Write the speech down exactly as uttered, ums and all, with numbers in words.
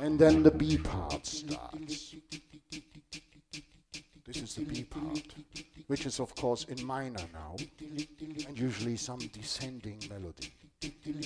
And then the B part starts. This is the B part, which is of course in minor now, and usually some descending melody.